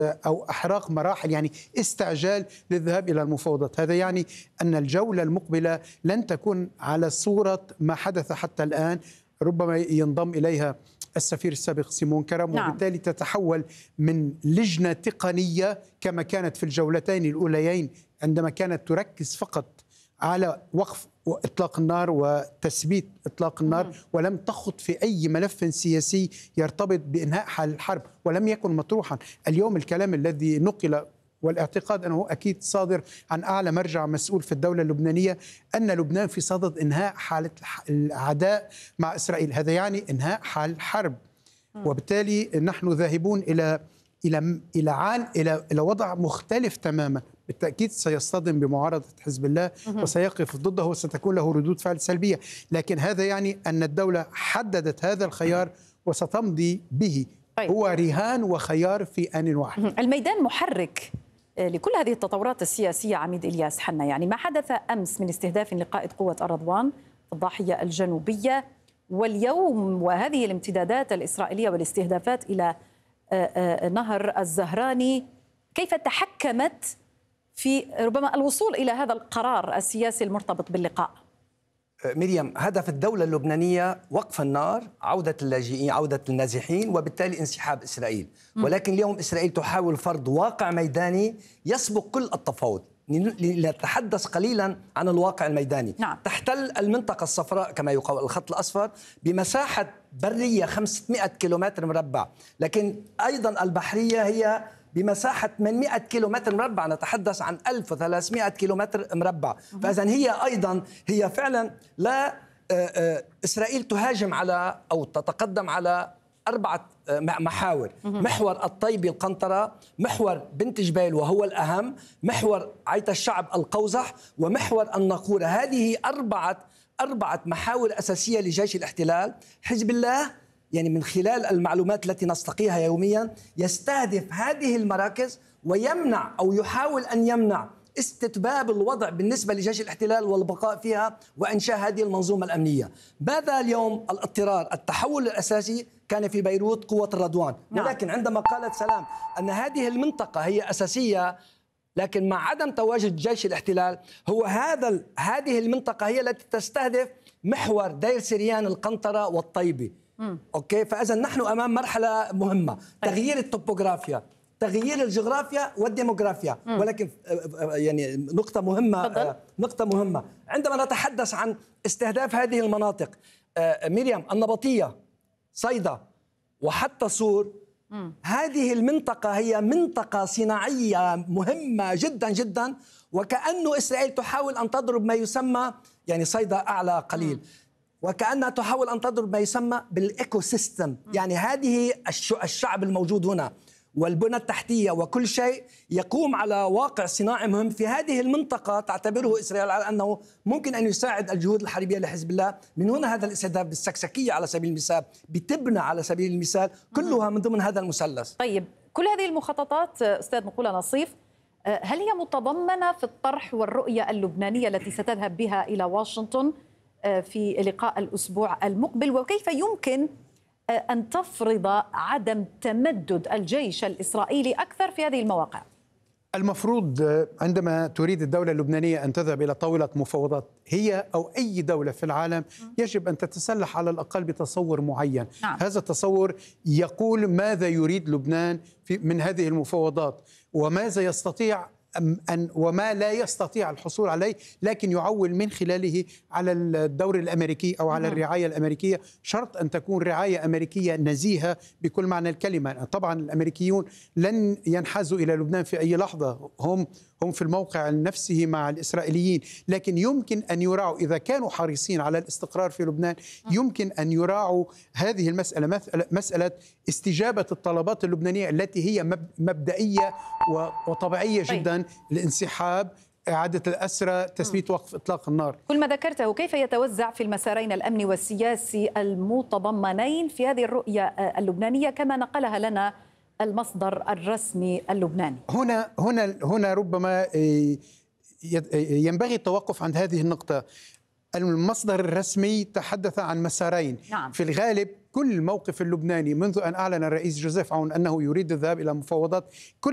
أو إحراق مراحل، يعني استعجال للذهاب إلى المفاوضات. هذا يعني أن الجولة المقبلة لن تكون على صورة ما حدث حتى الآن، ربما ينضم إليها السفير السابق سيمون كرم، وبالتالي تتحول من لجنة تقنية كما كانت في الجولتين الأوليين عندما كانت تركز فقط على وقف إطلاق النار وتثبيت إطلاق النار، ولم تخض في أي ملف سياسي يرتبط بإنهاء حال الحرب، ولم يكن مطروحا. اليوم الكلام الذي نقل والاعتقاد أنه أكيد صادر عن أعلى مرجع مسؤول في الدولة اللبنانية أن لبنان في صدد إنهاء حالة العداء مع إسرائيل. هذا يعني إنهاء حال الحرب، وبالتالي نحن ذاهبون إلى وضع مختلف تماما. بالتأكيد سيصطدم بمعارضة حزب الله وسيقف ضده وستكون له ردود فعل سلبية، لكن هذا يعني أن الدولة حددت هذا الخيار وستمضي به. هو رهان وخيار في آن واحد. الميدان محرك لكل هذه التطورات السياسية عميد إلياس حنا، يعني ما حدث أمس من استهداف لقائد قوة الرضوان في الضاحية الجنوبية، واليوم وهذه الامتدادات الإسرائيلية والاستهدافات إلى نهر الزهراني، كيف تحكمت في ربما الوصول إلى هذا القرار السياسي المرتبط باللقاء؟ مريم، هدف الدولة اللبنانية وقف النار، عودة اللاجئين، عودة النازحين، وبالتالي انسحاب إسرائيل. ولكن اليوم إسرائيل تحاول فرض واقع ميداني يسبق كل التفاوض. لنتحدث قليلا عن الواقع الميداني. تحتل المنطقة الصفراء كما يقال الخط الأصفر بمساحة برية 500 كيلومتر مربع، لكن أيضا البحرية هي بمساحة 800 كيلومتر مربع، نتحدث عن 1300 كيلومتر مربع. فإذن هي فعلا لا إسرائيل تهاجم على أو تتقدم على 4 محاور: محور الطيبي القنطرة، محور بنت جبيل وهو الأهم، محور عيت الشعب القوزح، ومحور الناقورة. هذه أربعة محاور أساسية لجيش الاحتلال. حزب الله يعني من خلال المعلومات التي نستقيها يوميا يستهدف هذه المراكز ويمنع أو يحاول أن يمنع استتباب الوضع بالنسبة لجيش الاحتلال والبقاء فيها وإنشاء هذه المنظومة الأمنية. ماذا اليوم الاضطرار؟ التحول الأساسي كان في بيروت قوة الرضوان، ولكن عندما قالت سلام أن هذه المنطقة هي أساسية، لكن مع عدم تواجد جيش الاحتلال هذه المنطقة هي التي تستهدف محور دير سريان القنطرة والطيبي. أوكي، فإذا نحن أمام مرحلة مهمة، تغيير التوبوغرافيا، تغيير الجغرافيا والديموغرافيا. ولكن يعني نقطة مهمة عندما نتحدث عن استهداف هذه المناطق، مريم، النبطية، صيدا، وحتى صور، هذه المنطقة هي منطقة صناعية مهمة جدا جدا، وكأنه إسرائيل تحاول أن تضرب ما يسمى، يعني صيدا أعلى قليل، وكأنها تحاول أن تضرب ما يسمى بالإيكو سيستم، يعني هذه الشعب الموجود هنا والبنى التحتية وكل شيء يقوم على واقع صناعي مهم في هذه المنطقة، تعتبره إسرائيل على أنه ممكن أن يساعد الجهود الحربية لحزب الله. من هنا هذا الاستهداف بالسكسكية على سبيل المثال، بتبنى على سبيل المثال، كلها من ضمن هذا المثلث. طيب، كل هذه المخططات أستاذ نقولة نصيف، هل هي متضمنة في الطرح والرؤية اللبنانية التي ستذهب بها إلى واشنطن في لقاء الأسبوع المقبل؟ وكيف يمكن أن تفرض عدم تمدد الجيش الإسرائيلي أكثر في هذه المواقع؟ المفروض عندما تريد الدولة اللبنانية أن تذهب إلى طاولة مفاوضات، هي أو أي دولة في العالم يجب أن تتسلح على الأقل بتصور معين. هذا التصور يقول ماذا يريد لبنان من هذه المفاوضات، وماذا يستطيع وما لا يستطيع الحصول عليه، لكن يعول من خلاله على الدور الأمريكي أو على الرعاية الأمريكية. شرط أن تكون رعاية أمريكية نزيهة بكل معنى الكلمة. طبعا الأمريكيون لن ينحازوا إلى لبنان في أي لحظة، هم في الموقع نفسه مع الإسرائيليين، لكن يمكن أن يراعوا إذا كانوا حريصين على الاستقرار في لبنان، يمكن أن يراعوا هذه المسألة، مسألة استجابة الطلبات اللبنانية التي هي مبدئية وطبيعية جدا: الانسحاب، إعادة الأسرى، تثبيت وقف إطلاق النار. كل ما ذكرته كيف يتوزع في المسارين الأمني والسياسي المتضمنين في هذه الرؤية اللبنانية كما نقلها لنا المصدر الرسمي اللبناني؟ هنا ربما ينبغي التوقف عند هذه النقطة. المصدر الرسمي تحدث عن مسارين. في الغالب كل الموقف اللبناني منذ أن أعلن الرئيس جوزيف عون أنه يريد الذهاب إلى مفاوضات،